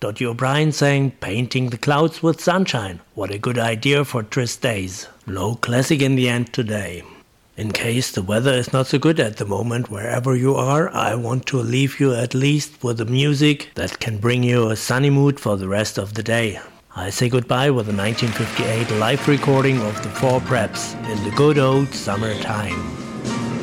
Dottie O'Brien sang Painting the Clouds with Sunshine. What a good idea for tryst days. No classic in the end today. In case the weather is not so good at the moment wherever you are, I want to leave you at least with the music that can bring you a sunny mood for the rest of the day. I say goodbye with a 1958 live recording of the Four Preps in the good old summertime.